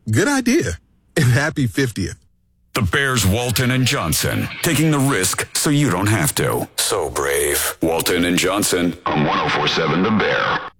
Good idea. And happy 50th. The Bears, Walton and Johnson, taking the risk so you don't have to. So brave. Walton and Johnson on 104.7 The Bear.